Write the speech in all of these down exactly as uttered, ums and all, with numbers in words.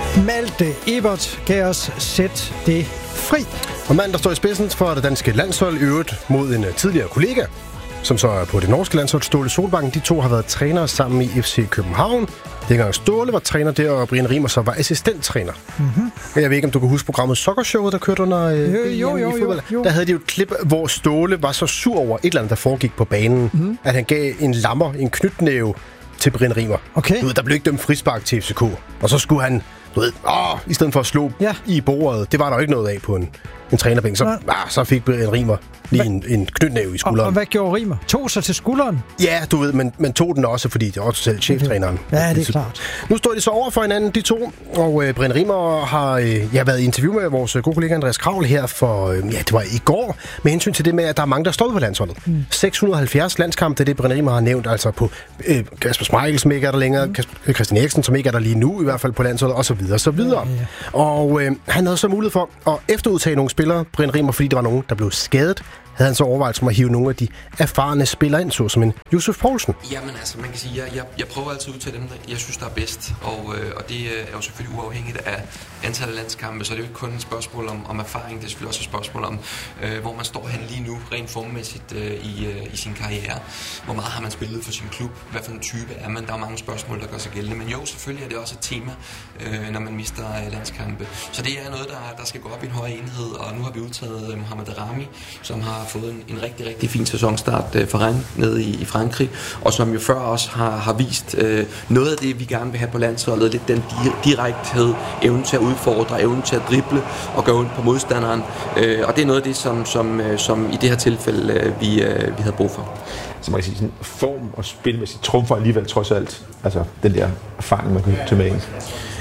Malte Ebert gav os Sæt det fri. Og manden, der står i spidsen for det danske landshold, i øvrigt mod en tidligere kollega, som så er på det norske landshold, Ståle Solbakken. De to har været trænere sammen i F C København. Dengang Ståle var træner der, og Brian Riemer så var assistenttræner. Mm-hmm. Jeg ved ikke, om du kan huske programmet Soccershowet, der kørte under øh, jo, jo, jo, jo, jo. Der havde de jo et klip, hvor Ståle var så sur over et eller andet, der foregik på banen, mm-hmm. at han gav en lammer, en knytnæve til Brian Riemer. Okay. Du ved, der blev ikke dømt frispark til F C K. Og så skulle han, du ved, åh, i stedet for at slå ja. i bordet, det var der jo ikke noget af på en, en trænerbænk. Så, ah, så fik Brian Riemer lige en, en knytnæve i skulderen. Og, og hvad gjorde Riemer? Tog sig til skulderen? Ja, du ved, men, men tog den også, fordi det var også selv cheftræneren. Ja, det er klart. Nu står de så over for hinanden, de to, og øh, Brian Riemer har øh, ja, været i interview med vores gode kollega Andreas Kravl her for, øh, ja, det var i går, med hensyn til det med, at der er mange, der står på landsholdet. Mm. seks hundrede og halvfjerds landskampe, det er det, Brian Riemer har nævnt, altså på øh, Kasper Schmeichel, som ikke er der længere, mm. Kasper, Christian Eriksen, som ikke er der lige nu, i hvert fald på landsholdet, og så videre, så videre. Ja, ja. Og øh, han havde så mulighed for at efterudtage nogle spillere, Brian Riemer, fordi der var nogen, der blev skadet, havde han så overvejet som at hive nogle af de erfarne spillere ind, så som en Josef Poulsen. Jamen altså, man kan sige, jeg, jeg, jeg prøver altid ud til dem, der jeg synes, der er bedst. Og, øh, og det er jo selvfølgelig uafhængigt af antallet af landskampe, så det er jo ikke kun et spørgsmål om, om erfaring, det er selvfølgelig også et spørgsmål om, øh, hvor man står hen lige nu, rent formmæssigt øh, i, øh, i sin karriere. Hvor meget har man spillet for sin klub? Hvad for en type er man? Der er mange spørgsmål, der gør sig gældende. Men jo, selvfølgelig er det også et tema, øh, når man mister øh, landskampe. Så det er noget, der, der skal gå op i en høj enhed, og nu har vi udtaget øh, Mohamed Daramy, som har fået en, en rigtig, rigtig fin sæsonstart øh, for Rennes nede i, i Frankrig, og som jo før også har, har vist øh, noget af det, vi gerne vil have på landsholdet, lidt den di- direkthed, evnen til at udfordre, evnen til at drible og gøre ondt på modstanderen, øh, og det er noget af det, som, som, øh, som i det her tilfælde øh, vi, øh, vi havde brug for. Så man kan sige, sådan form og spilmæssigt trumfer alligevel trods alt, altså den der erfaring, man kan tage med ind.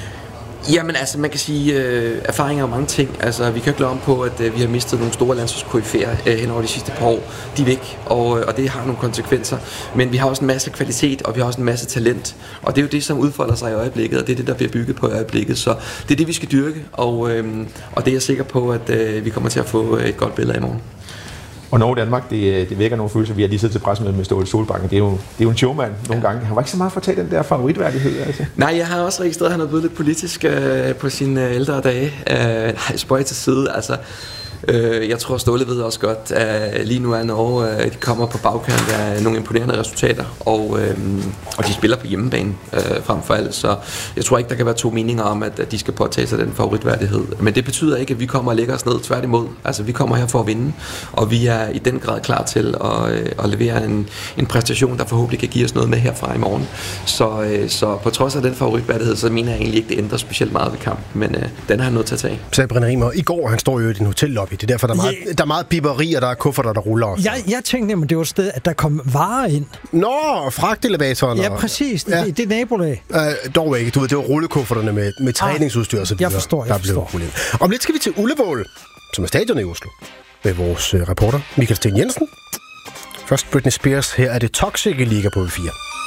Jamen altså, man kan sige, øh, erfaringer er mange ting. Altså, vi kan ikke lade om på, at øh, vi har mistet nogle store landsholdskoryfæer øh, hen over de sidste par år. De er væk, og, og det har nogle konsekvenser. Men vi har også en masse kvalitet, og vi har også en masse talent. Og det er jo det, som udfolder sig i øjeblikket, og det er det, der bliver bygget på i øjeblikket. Så det er det, vi skal dyrke, og, øh, og det er jeg sikker på, at øh, vi kommer til at få et godt billede i morgen. Og Norge Danmark, det, det vækker nogle følelser. Vi har lige siddet til pressemødet med Ståle Solbakken. Det er jo, det er jo en showman nogle ja. gange. Han var ikke så meget for at tage den der favoritværdighed. Altså. Nej, jeg har også registreret, at han er blevet lidt politisk øh, på sine øh, ældre dage. Øh, nej, spøj til side. Altså, øh, jeg tror, Ståle ved også godt, at lige nu er Norge, øh, de kommer på bagkant af nogle imponerende resultater. Og, øh, og de spiller på hjemmebane øh, frem for alt. Så jeg tror ikke, der kan være to meninger om, at, at de skal påtage sig den favoritværdighed. Men det betyder ikke, at vi kommer og lægger os ned. Tværtimod. Altså, vi kommer her for at vinde. Og vi er i den grad klar til at, øh, at levere en, en præstation, der forhåbentlig kan give os noget med herfra i morgen. Så, øh, så på trods af den favoritværdighed, så mener jeg egentlig ikke, det ændrer specielt meget ved kampen. Men øh, den har han nødt til at tage. Sagde Brian Riemer i går, han står jo i din hotellobby. Det er derfor, der er meget, yeah. der er meget biberi, og der er kufferter, der ruller også. Jeg, jeg tænkte nemlig, det var et sted, at der kom varer ind. Nå, fragtelevatoren. Ja, præcis. Det, ja. det, det er nabolag. Øh, dog ikke. Du ved, det var rullekufferterne med, med træningsudstyr og så videre. Jeg forstår, jeg der forstår. Om lidt skal vi til Ullevål, som er stadionet i Oslo, med vores uh, reporter Michael Sten Jensen. Først Britney Spears. Her er det Toxic i Liga på V fire.